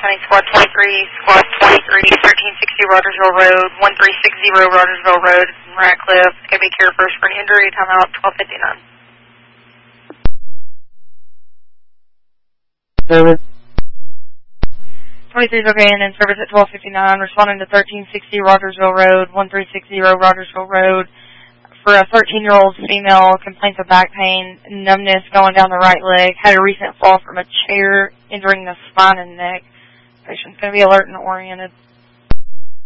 County Squad 23, Squad 23, 1360 Rogersville Road, 1360 Rogersville Road, Ratcliffe. It's going to be care first for an injury. Timeout 12:59. Service. 23 is okay, and then service at 12:59. Responding to 1360 Rogersville Road, 1360 Rogersville Road. For a 13-year-old female, complaints of back pain, numbness going down the right leg, had a recent fall from a chair, injuring the spine and neck. Patient's going to be alert and oriented.